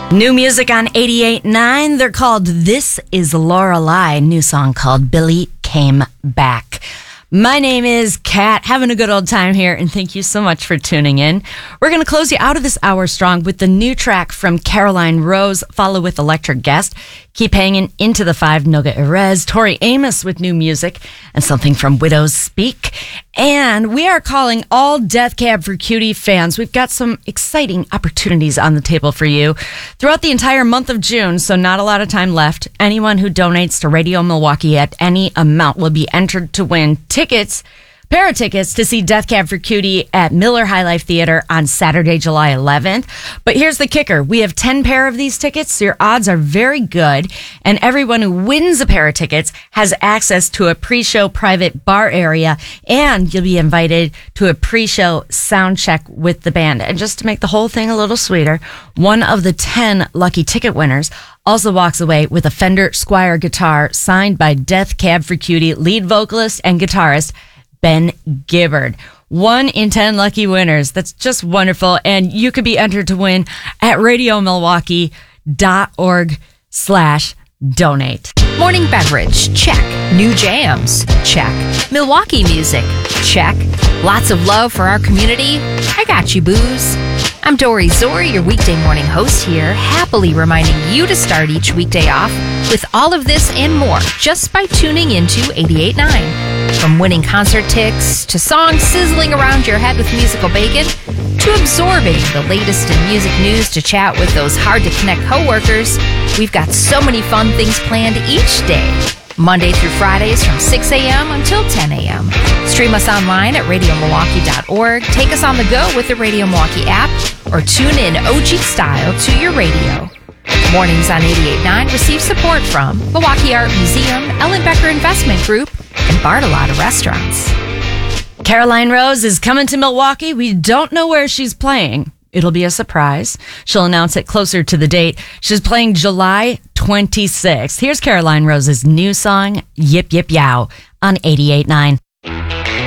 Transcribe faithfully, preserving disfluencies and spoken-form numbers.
New music on eighty-eight point nine. They're called This Is Lorelei. New song called Billy Came Back. My name is Kat, having a good old time here, and thank you so much for tuning in. We're going to close you out of this hour strong with the new track from Caroline Rose, follow with Electric Guest. Keep hanging into the five, Noga Erez, Tori Amos with new music, and something from Widows Speak. And we are calling all Death Cab for Cutie fans. We've got some exciting opportunities on the table for you throughout the entire month of June, so not a lot of time left. Anyone who donates to Radio Milwaukee at any amount will be entered to win tickets, pair of tickets to see Death Cab for Cutie at Miller High Life Theater on Saturday, July eleventh. But here's the kicker. We have ten pair of these tickets, so your odds are very good. And everyone who wins a pair of tickets has access to a pre-show private bar area, and you'll be invited to a pre-show sound check with the band. And just to make the whole thing a little sweeter, one of the ten lucky ticket winners also walks away with a Fender Squier guitar signed by Death Cab for Cutie lead vocalist and guitarist Ben Gibbard. One in ten lucky winners. That's just wonderful. And you could be entered to win at radiomilwaukee.org slash donate. Morning beverage, check. New jams, check. Milwaukee music, check. Lots of love for our community. I got you, booze. I'm Dory Zori, your weekday morning host here, happily reminding you to start each weekday off with all of this and more just by tuning into eighty-eight point nine. From winning concert tickets to songs sizzling around your head with musical bacon to absorbing the latest in music news to chat with those hard-to-connect coworkers, we've got so many fun things planned each day. Monday through Fridays from six a.m. until ten a.m. Stream us online at radio milwaukee dot org, take us on the go with the Radio Milwaukee app, or tune in O G style to your radio. Mornings on eighty-eight point nine receive support from Milwaukee Art Museum, Ellen Becker Investment Group, and Bartolotta Restaurants. Caroline Rose is coming to Milwaukee. We don't know where she's playing. It'll be a surprise. She'll announce it closer to the date. She's playing July twenty-sixth. Here's Caroline Rose's new song, Yip Yip Yow, on eighty-eight point nine.